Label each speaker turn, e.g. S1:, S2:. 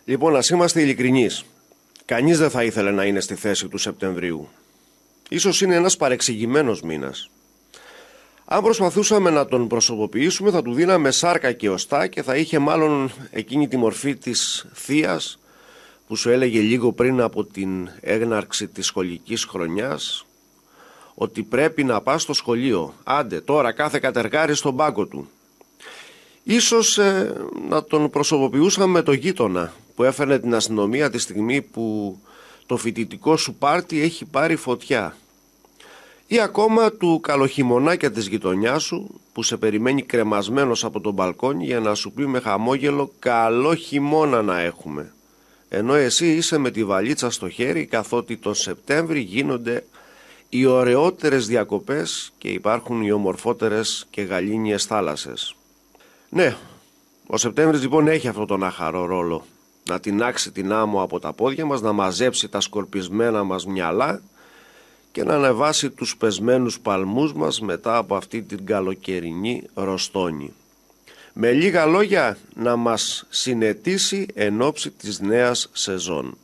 S1: Λοιπόν, ας είμαστε ειλικρινείς. Κανείς δεν θα ήθελε να είναι στη θέση του Σεπτεμβρίου. Ίσως είναι ένας παρεξηγημένος μήνας. Αν προσπαθούσαμε να τον προσωποποιήσουμε, θα του δίναμε σάρκα και οστά και θα είχε μάλλον εκείνη τη μορφή της θείας που σου έλεγε λίγο πριν από την έγναρξη της σχολικής χρονιάς ότι πρέπει να πας στο σχολείο. Άντε τώρα κάθε κατεργάρι στον πάγκο του. Ίσως να τον προσωποποιούσαμε με το γείτονα που έφερνε την αστυνομία τη στιγμή που το φοιτητικό σου πάρτι έχει πάρει φωτιά. Ή ακόμα του καλοχειμωνάκια της γειτονιάς σου που σε περιμένει κρεμασμένος από τον μπαλκόνι για να σου πει με χαμόγελο «καλό χειμώνα να έχουμε». Ενώ εσύ είσαι με τη βαλίτσα στο χέρι καθότι τον Σεπτέμβρη γίνονται οι ωραιότερες διακοπές και υπάρχουν οι ομορφότερες και γαλήνιες θάλασσες. Ναι, ο Σεπτέμβρης λοιπόν έχει αυτόν τον άχαρο ρόλο. Να τινάξει την άμμο από τα πόδια μας, να μαζέψει τα σκορπισμένα μας μυαλά και να ανεβάσει τους πεσμένους παλμούς μας μετά από αυτή την καλοκαιρινή ροστόνη. Με λίγα λόγια να μας συνετίσει εν ώψη της νέας σεζόν.